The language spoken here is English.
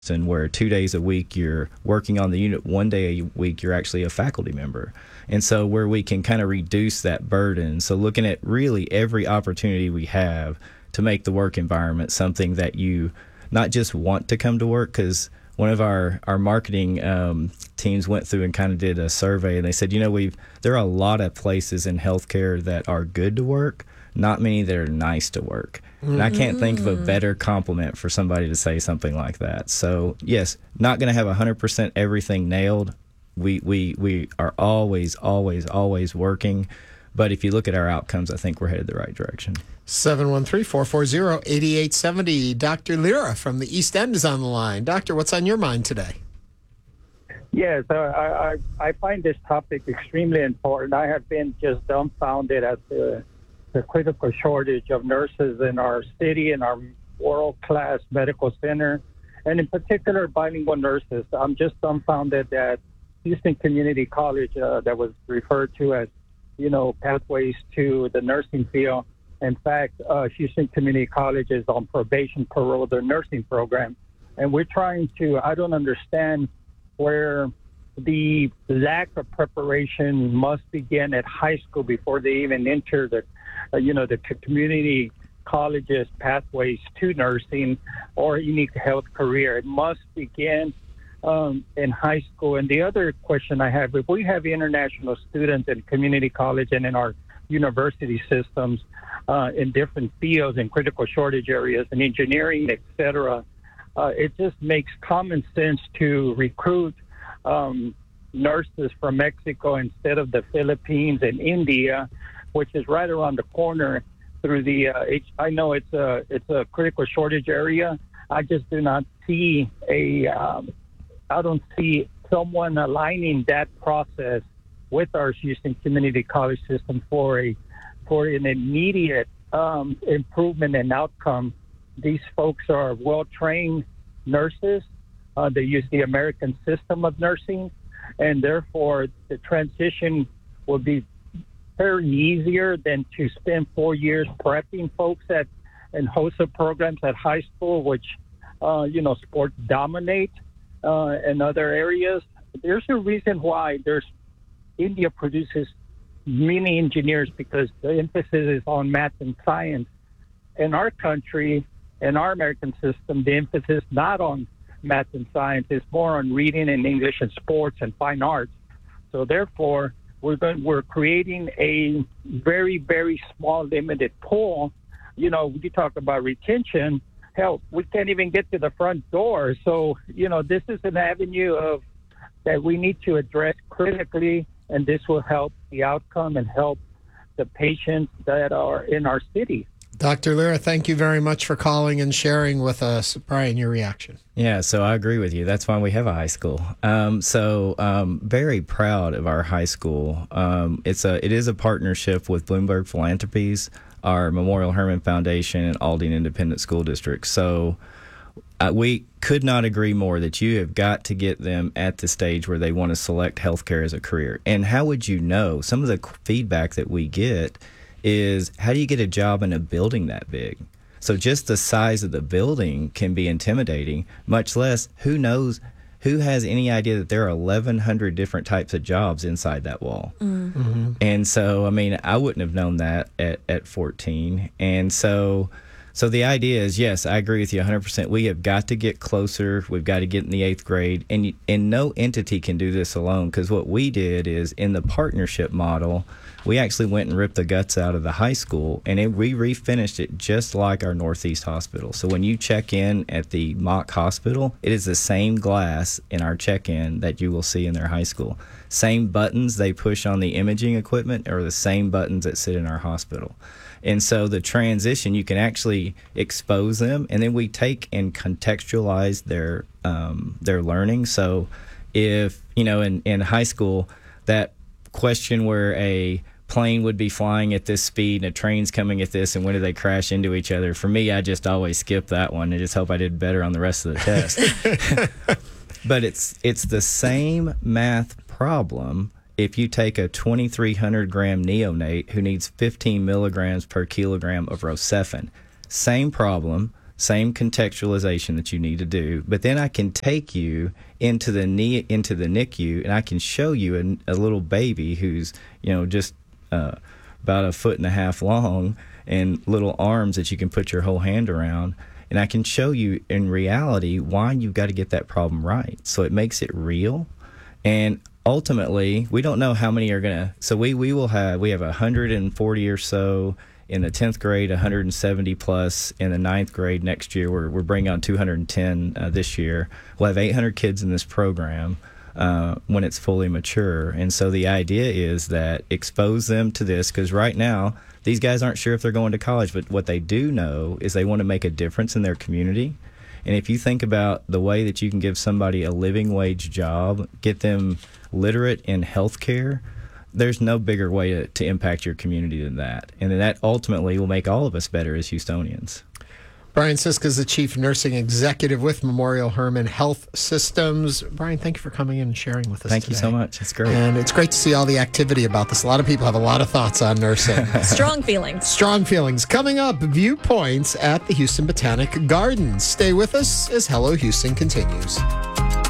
and where 2 days a week you're working on the unit, 1 day a week you're actually a faculty member. And so where we can kind of reduce that burden. So looking at really every opportunity we have to make the work environment something that you not just want to come to work, because one of our marketing teams went through and kind of did a survey, and they said, there are a lot of places in healthcare that are good to work, not many that are nice to work. And I can't think of a better compliment for somebody to say something like that. So, yes, not going to have 100% everything nailed. We are always, always, always working. But if you look at our outcomes, I think we're headed the right direction. 713-440-8870. Dr. Lira from the East End is on the line. Doctor, what's on your mind today? Yes, I find this topic extremely important. I have been just dumbfounded at the critical shortage of nurses in our city and our world-class medical center, and in particular bilingual nurses. I'm just dumbfounded that Houston Community College, that was referred to as, pathways to the nursing field. In fact, Houston Community College is on probation parole, their nursing program. And we're I don't understand where the lack of preparation must begin at high school before they even enter the community colleges pathways to nursing or any health career. It must begin in high school. And the other question I have, if we have international students in community college and in our university systems in different fields in critical shortage areas and engineering, et cetera, it just makes common sense to recruit nurses from Mexico instead of the Philippines and India, which is right around the corner through the I know it's a critical shortage area. I just do not see I don't see someone aligning that process with our Houston Community College system for an immediate improvement in outcome. These folks are well-trained nurses. They use the American system of nursing, and therefore the transition will be very easier than to spend 4 years prepping folks in HOSA programs at high school, which, sports dominate in other areas. There's a reason why India produces many engineers, because the emphasis is on math and science. In our country, in our American system, the emphasis not on math and science, is more on reading and English and sports and fine arts. So therefore, we're creating a very, very small, limited pool. You talk about retention. Hell, we can't even get to the front door. So, this is an avenue that we need to address critically, and this will help the outcome and help the patients that are in our city. Dr. Lira, thank you very much for calling and sharing with us. Brian, your reaction. Yeah, so I agree with you. That's why we have a high school. Very proud of our high school. It is a partnership with Bloomberg Philanthropies, our Memorial Hermann Foundation, and Aldine Independent School District. So we could not agree more that you have got to get them at the stage where they want to select healthcare as a career. And how would you know? Some of the feedback that we get is, how do you get a job in a building that big? So just the size of the building can be intimidating, much less who has any idea that there are 1,100 different types of jobs inside that wall. Mm-hmm. And so, I wouldn't have known that at 14. And so the idea is, yes, I agree with you 100%. We have got to get closer. We've got to get in the 8th grade. And no entity can do this alone, because what we did is, in the partnership model, we actually went and ripped the guts out of the high school, and we refinished it just like our Northeast Hospital. So when you check in at the mock hospital, it is the same glass in our check-in that you will see in their high school. Same buttons they push on the imaging equipment are the same buttons that sit in our hospital. And so the transition, you can actually expose them, and then we take and contextualize their learning. So if, in high school, that question where a plane would be flying at this speed and a train's coming at this, and when do they crash into each other? For me, I just always skip that one and just hope I did better on the rest of the test. But it's the same math problem if you take a 2,300 gram neonate who needs 15 milligrams per kilogram of Rocephin. Same problem, same contextualization that you need to do, but then I can take you into the NICU, and I can show you a little baby who's, just about 1.5 feet long and little arms that you can put your whole hand around. And I can show you in reality why you've got to get that problem right. So it makes it real. And ultimately, we don't know how many are going to. So we have 140 or so in the 10th grade, 170 plus in the 9th grade next year. We're bringing on 210 this year. We'll have 800 kids in this program when it's fully mature. And so the idea is that expose them to this, because right now these guys aren't sure if they're going to college, but what they do know is they want to make a difference in their community. And if you think about the way that you can give somebody a living wage job, get them literate in healthcare, there's no bigger way to impact your community than that. And then that ultimately will make all of us better as Houstonians. Brian Siska is the Chief Nursing Executive with Memorial Hermann Health Systems. Brian, thank you for coming in and sharing with us Thank today. you so much. It's great. And it's great to see all the activity about this. A lot of people have a lot of thoughts on nursing. Strong feelings. Strong feelings. Coming up, viewpoints at the Houston Botanic Gardens. Stay with us as Hello Houston continues.